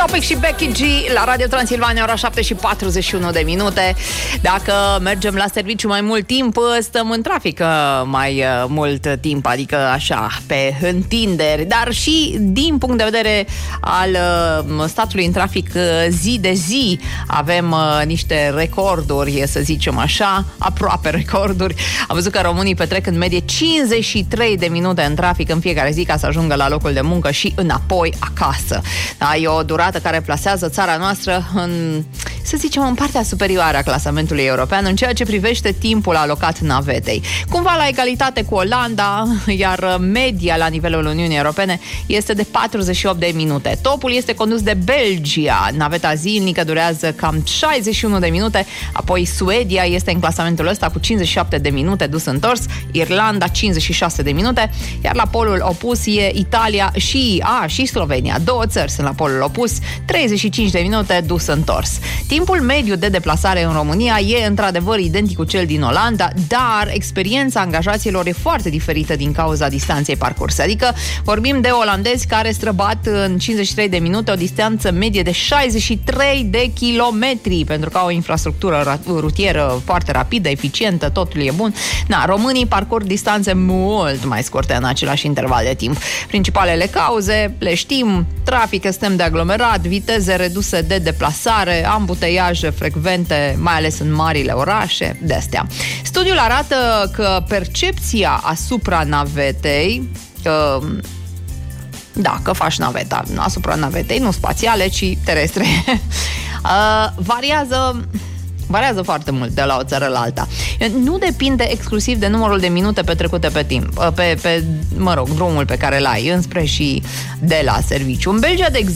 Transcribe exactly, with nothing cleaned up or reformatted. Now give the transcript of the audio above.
Topic și Becky G la Radio Transilvania, ora șapte și patruzeci și unu de minute. Dacă mergem la serviciu mai mult timp, stăm în trafic mai mult timp, adică așa, pe întinderi, dar și din punct de vedere al statului în trafic zi de zi avem niște recorduri, să zicem așa, aproape recorduri. Am văzut că românii petrec în medie cincizeci și trei de minute în trafic în fiecare zi ca să ajungă la locul de muncă și înapoi acasă. Da, e o durată care plasează țara noastră în, să zicem, în partea superioară a clasamentului european în ceea ce privește timpul alocat navetei. Cumva la egalitate cu Olanda, iar media la nivelul Uniunii Europene este de patruzeci și opt de minute. Topul este condus de Belgia. Naveta zilnică durează cam șaizeci și unu de minute, apoi Suedia este în clasamentul ăsta cu cincizeci și șapte de minute dus întors, Irlanda cincizeci și șase de minute, iar la polul opus e Italia și, a, și Slovenia. Două țări sunt la polul opus, treizeci și cinci de minute dus întors. Timpul mediu de deplasare în România e într-adevăr identic cu cel din Olanda, dar experiența angajaților e foarte diferită din cauza distanței parcurse. Adică vorbim de olandezi care străbat în cincizeci și trei de minute o distanță medie de șaizeci și trei de kilometri, pentru că au o infrastructură rutieră foarte rapidă, eficientă, totul e bun. Na, românii parcurg distanțe mult mai scurte în același interval de timp. Principalele cauze le știm: trafic extrem de aglomerat, viteze reduse de deplasare, ambuteiaje frecvente, mai ales în marile orașe, de-astea. Studiul arată că percepția asupra navetei, că, da, că faci naveta asupra navetei, nu spațiale, ci terestre, variază Variază foarte mult de la o țară la alta. Nu depinde exclusiv de numărul de minute petrecute pe timp, pe, pe mă rog, drumul pe care l-ai înspre și de la serviciu. În Belgia, de